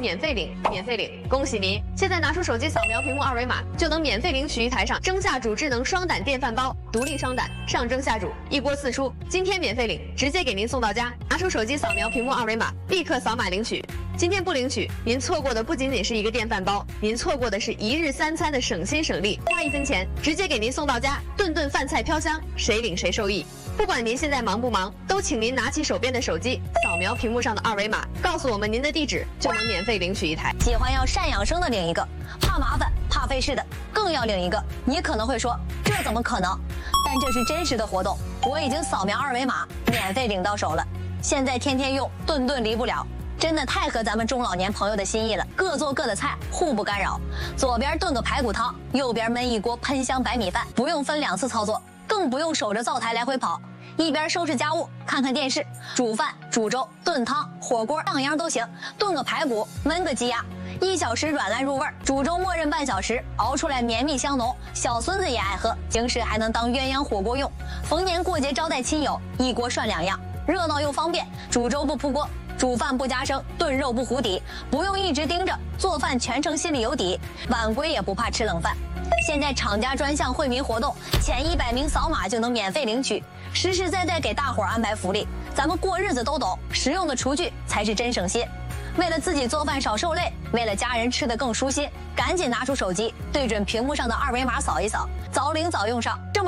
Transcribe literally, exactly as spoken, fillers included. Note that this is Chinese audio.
免费领，免费领！恭喜您！现在拿出手机扫描屏幕二维码，就能免费领取一台上蒸下煮智能双胆电饭煲，独立双胆，上蒸下煮，一锅四出。今天免费领，直接给您送到家。拿出手机扫描屏幕二维码，立刻扫码领取。今天不领取，您错过的不仅仅是一个电饭煲，您错过的是一日三餐的省心省力，花一分钱直接给您送到家，顿顿饭菜飘香，谁领谁受益。不管您现在忙不忙，都请您拿起手边的手机，扫描屏幕上的二维码，告诉我们您的地址，就能免费领取一台。 喜欢要善养生的领一个，怕麻烦怕费事的更要领一个。你可能会说，这怎么可能？但这是真实的活动，我已经扫描二维码，免费领到手了。现在天天用，顿顿离不了。真的太合咱们中老年朋友的心意了，各做各的菜，互不干扰。左边炖个排骨汤，右边焖一锅喷香白米饭，不用分两次操作，更不用守着灶台来回跑，一边收拾家务，看看电视，煮饭、煮粥、炖汤、火锅，样样都行。炖个排骨，焖个鸡鸭，一小时软烂入味儿，煮粥默认半小时，熬出来绵密香浓，小孙子也爱喝，平时还能当鸳鸯火锅用。逢年过节招待亲友，一锅涮两样，热闹又方便。煮粥不铺锅，煮饭不加生，炖肉不糊底，不用一直盯着，做饭全程心里有底，晚归也不怕吃冷饭。现在厂家专项惠民活动，前一百名扫码就能免费领取，实实在在给大伙儿安排福利。咱们过日子都懂，实用的厨具才是真省心。为了自己做饭少受累，为了家人吃得更舒心，赶紧拿出手机，对准屏幕上的二维码扫一扫，早领早用上。这么